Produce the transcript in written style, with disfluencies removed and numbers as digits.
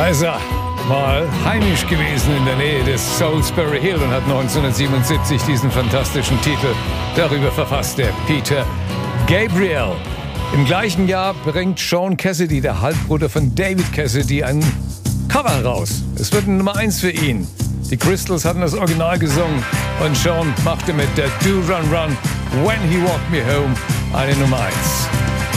ist er mal heimisch gewesen in der Nähe des Salisbury Hill und hat 1977 diesen fantastischen Titel darüber verfasst, der Peter Gabriel. Im gleichen Jahr bringt Sean Cassidy, der Halbbruder von David Cassidy, ein Cover raus. Es wird eine Nummer 1 für ihn. Die Crystals hatten das Original gesungen und Sean machte mit der Do Run Run When He Walked Me Home eine Nummer 1.